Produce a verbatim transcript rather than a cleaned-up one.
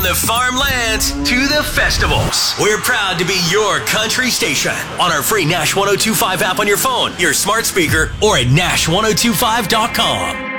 the farmlands to the festivals, we're proud to be your country station on our free Nash one oh two five app on your phone, your smart speaker, or at Nash ten twenty-five dot com.